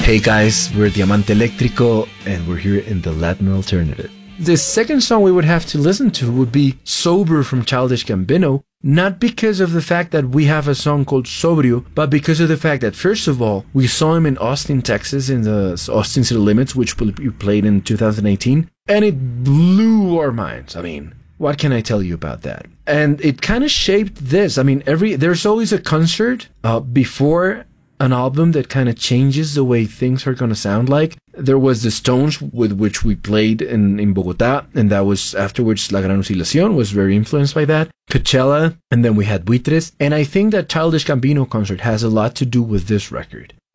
Hey guys, we're Diamante Eléctrico and we're here in the Latin Alternative. The second song we would have to listen to would be Sober from Childish Gambino, not because of the fact that we have a song called Sobrio, but because of the fact that, first of all, we saw him in Austin, Texas, in the Austin City Limits, which we played in 2018, and it blew our minds. I mean, what can I tell you about that? And it kind of shaped this. I mean, there's always a concert before an album that kind of changes the way things are going to sound like. There was the Stones, with which we played in Bogota, and that was afterwards La Gran Oscilación was very influenced by that. Coachella, and then we had Buitres. And I think that Childish Gambino concert has a lot to do with this record.